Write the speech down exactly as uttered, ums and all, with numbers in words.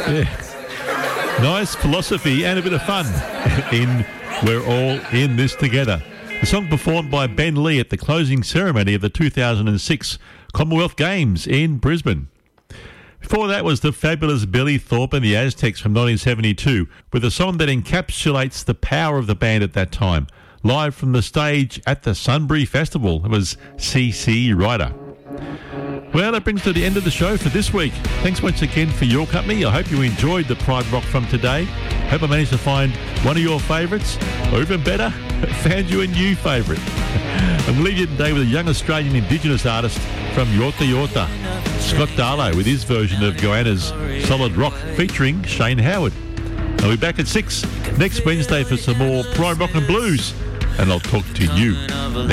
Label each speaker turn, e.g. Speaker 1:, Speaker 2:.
Speaker 1: Yeah. Nice philosophy and a bit of fun in We're All In This Together. The song performed by Ben Lee at the closing ceremony of the two thousand six Commonwealth Games in Brisbane. Before that was the fabulous Billy Thorpe and the Aztecs from nineteen seventy-two with a song that encapsulates the power of the band at that time. Live from the stage at the Sunbury Festival, it was C C Ryder. Well, that brings to the end of the show for this week. Thanks once again for your company. I hope you enjoyed the Pride Rock from today. Hope I managed to find one of your favourites, or even better, found you a new favourite. I'm leaving you today with a young Australian Indigenous artist from Yorta Yorta, Scott Darlow, with his version of Goanna's Solid Rock featuring Shane Howard. I'll be back at six next Wednesday for some more Pride Rock and Blues, and I'll talk to you then.